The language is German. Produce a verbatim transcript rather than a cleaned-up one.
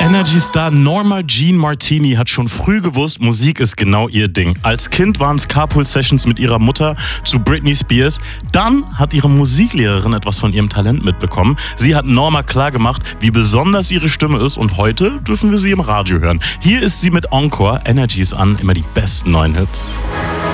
Energy-Star Norma Jean Martini hat schon früh gewusst, Musik ist genau ihr Ding. Als Kind waren es Carpool-Sessions mit ihrer Mutter zu Britney Spears. Dann hat ihre Musiklehrerin etwas von ihrem Talent mitbekommen. Sie hat Norma klargemacht, wie besonders ihre Stimme ist, und heute dürfen wir sie im Radio hören. Hier ist sie mit Encore. Energy ist an, immer die besten neuen Hits.